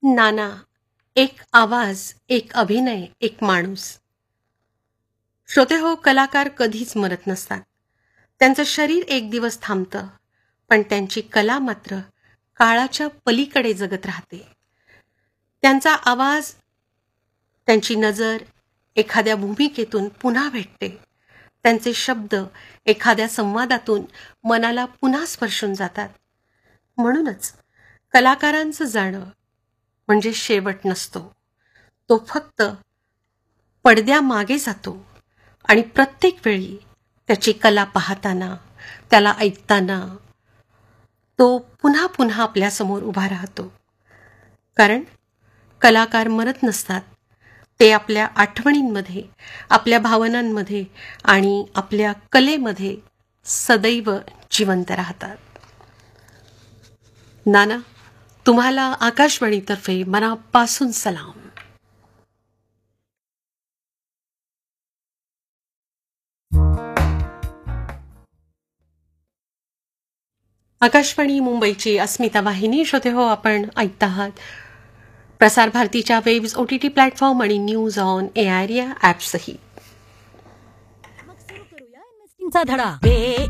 नाना, एक आवाज, एक अभिनय, एक माणूस. श्रोते हो, कलाकार कधीच मरत नसतात. त्यांचं शरीर एक दिवस थांबतं, पण त्यांची कला मात्र काळाच्या पलीकडे जगत राहते. त्यांचा आवाज, त्यांची नजर एखाद्या भूमिकेतून पुन्हा भेटते. त्यांचे शब्द एखाद्या संवादातून मनाला पुन्हा स्पर्शून जातात. म्हणूनच कलाकारांचं जाणं म्हणजे शेवट नसतो. तो फक्त पडद्यामागे जातो आणि प्रत्येक वेळी त्याची कला पाहताना, त्याला ऐकताना तो पुन्हा पुन्हा आपल्यासमोर उभा राहतो. कारण कलाकार मरत नसतात. ते आपल्या आठवणींमध्ये, आपल्या भावनांमध्ये आणि आपल्या कलेमध्ये सदैव जिवंत राहतात. नाना, तुम्हाला आकाशवाणीतर्फे मनापासून सलाम. आकाशवाणी मुंबईची अस्मिता वाहिनी. श्रोते हो, आपण ऐकत आहात प्रसार भारतीच्या वेब्स, OTT प्लॅटफॉर्म आणि न्यूज ऑन एआयआर या ॲप्सही. मग सुरू करूया इन्व्हेस्टिंगचा धडा.